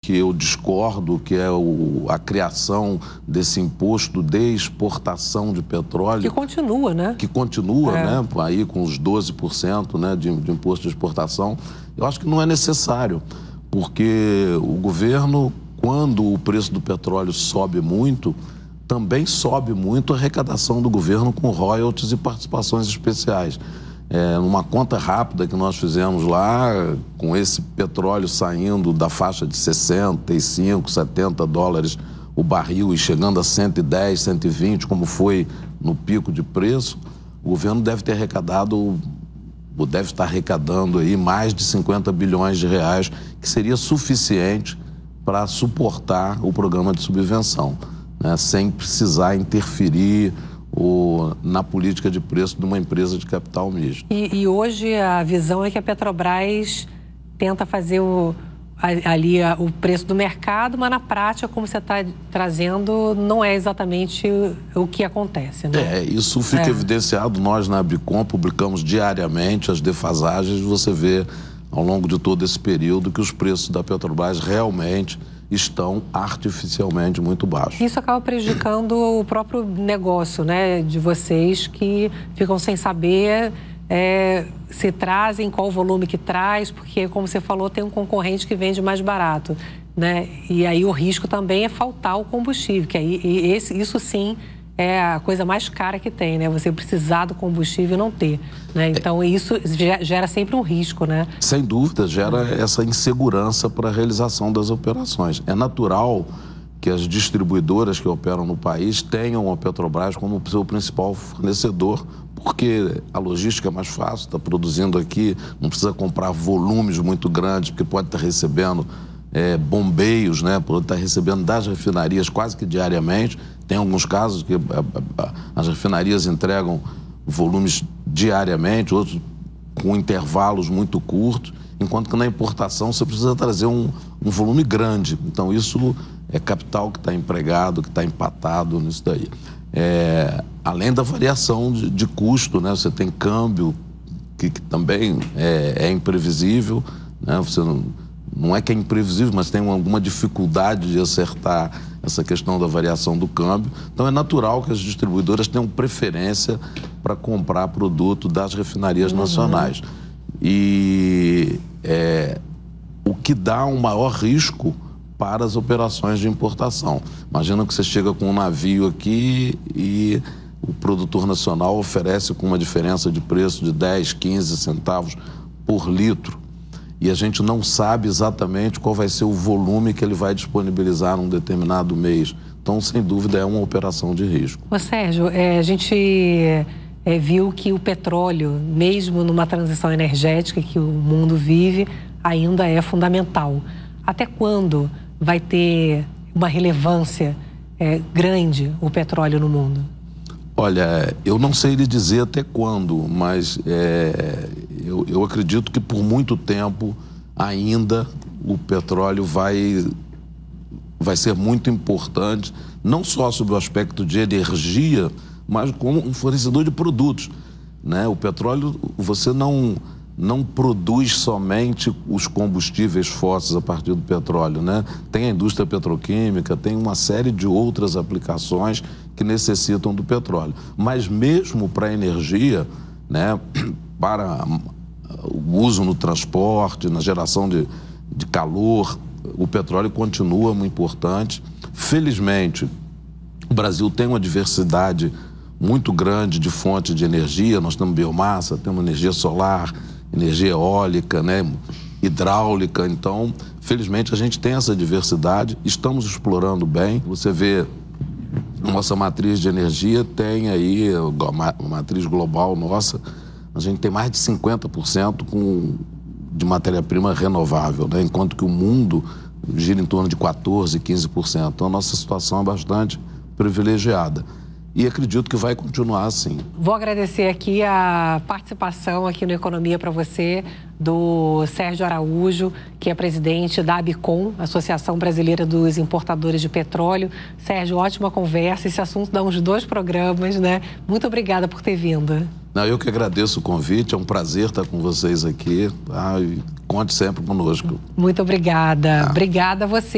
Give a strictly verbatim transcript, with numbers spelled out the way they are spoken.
que eu discordo, que é o, a criação desse imposto de exportação de petróleo. Que continua, né? Que continua, é. né? Aí com os doze por cento, né, de, de imposto de exportação. Eu acho que não é necessário, porque o governo, quando o preço do petróleo sobe muito, também sobe muito a arrecadação do governo com royalties e participações especiais. É, numa conta rápida que nós fizemos lá, com esse petróleo saindo da faixa de sessenta e cinco, setenta dólares o barril e chegando a cento e dez, cento e vinte, como foi no pico de preço, o governo deve ter arrecadado, ou deve estar arrecadando aí mais de cinquenta bilhões de reais, que seria suficiente para suportar o programa de subvenção, né, sem precisar interferir ou na política de preço de uma empresa de capital misto. E, e hoje a visão é que a Petrobras tenta fazer o, ali a, o preço do mercado, mas na prática, como você está trazendo, não é exatamente o, o que acontece, né? É, isso fica é. evidenciado. Nós na Abicom publicamos diariamente as defasagens. Você vê ao longo de todo esse período que os preços da Petrobras realmente estão artificialmente muito baixos. Isso acaba prejudicando o próprio negócio, né, de vocês, que ficam sem saber é, se trazem, qual o volume que traz, porque, como você falou, tem um concorrente que vende mais barato, né? E aí o risco também é faltar o combustível, que aí e esse, isso sim é a coisa mais cara que tem, né? Você precisar do combustível e não ter, né? Então, isso gera sempre um risco, né? Sem dúvida, gera essa insegurança para a realização das operações. É natural que as distribuidoras que operam no país tenham a Petrobras como seu principal fornecedor, porque a logística é mais fácil, está produzindo aqui, não precisa comprar volumes muito grandes, porque pode estar recebendo é, bombeios, né? Pode estar recebendo das refinarias quase que diariamente. Tem alguns casos que as refinarias entregam volumes diariamente, outros com intervalos muito curtos, enquanto que na importação você precisa trazer um, um volume grande. Então, isso é capital que está empregado, que está empatado nisso daí. É, além da variação de, de custo, né? Você tem câmbio, que, que também é, é imprevisível, né? Você não, não é que é imprevisível, mas tem alguma dificuldade de acertar essa questão da variação do câmbio. Então, é natural que as distribuidoras tenham preferência para comprar produto das refinarias uhum. nacionais. E é, o que dá um maior risco para as operações de importação. Imagina que você chega com um navio aqui e o produtor nacional oferece com uma diferença de preço de dez, quinze centavos por litro. E a gente não sabe exatamente qual vai ser o volume que ele vai disponibilizar num determinado mês. Então, sem dúvida, é uma operação de risco. Ô, Sérgio, é, a gente é, viu que o petróleo, mesmo numa transição energética que o mundo vive, ainda é fundamental. Até quando vai ter uma relevância é, grande o petróleo no mundo? Olha, eu não sei lhe dizer até quando, mas é, eu, eu acredito que por muito tempo ainda o petróleo vai, vai ser muito importante, não só sob o aspecto de energia, mas como um fornecedor de produtos, né? O petróleo, você não, não produz somente os combustíveis fósseis a partir do petróleo, né? Tem a indústria petroquímica, tem uma série de outras aplicações que necessitam do petróleo. Mas mesmo para a energia, né, para o uso no transporte, na geração de, de calor, o petróleo continua muito importante. Felizmente, o Brasil tem uma diversidade muito grande de fontes de energia. Nós temos biomassa, temos energia solar, energia eólica, né, hidráulica. Então, felizmente, a gente tem essa diversidade, estamos explorando bem. Você vê, nossa matriz de energia tem aí, a matriz global nossa, a gente tem mais de cinquenta por cento com, de matéria-prima renovável, né, enquanto que o mundo gira em torno de quatorze, quinze por cento. Então, a nossa situação é bastante privilegiada. E acredito que vai continuar assim. Vou agradecer aqui a participação aqui no Economia para você do Sérgio Araújo, que é presidente da Abicom, Associação Brasileira dos Importadores de Petróleo. Sérgio, ótima conversa. Esse assunto dá uns dois programas, né? Muito obrigada por ter vindo. Não, eu que agradeço o convite. É um prazer estar com vocês aqui. Tá? E conte sempre conosco. Muito obrigada. Ah. Obrigada a você.